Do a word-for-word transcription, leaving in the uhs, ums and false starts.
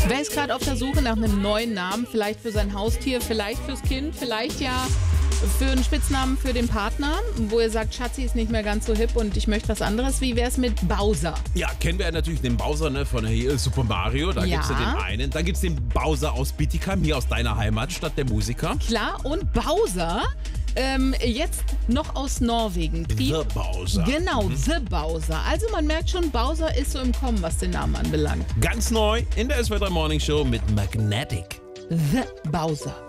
Wer ist gerade auf der Suche nach einem neuen Namen? Vielleicht für sein Haustier, vielleicht fürs Kind, vielleicht ja für einen Spitznamen für den Partner, wo er sagt, Schatzi ist nicht mehr ganz so hip und ich möchte was anderes. Wie wär's mit Bowser? Ja, kennen wir ja natürlich den Bowser, ne, von hier, Super Mario. Da Ja. gibt's ja den einen. Dann gibt's den Bowser aus Bietigheim, hier aus deiner Heimatstadt, der Musiker. Klar, und Bowser, ähm, jetzt noch aus Norwegen. Pri- The Bowser. Genau, The Bowser. Also man merkt schon, Bowser ist so im Kommen, was den Namen anbelangt. Ganz neu in der S W R drei Morning Show mit Magnetic. The Bowser.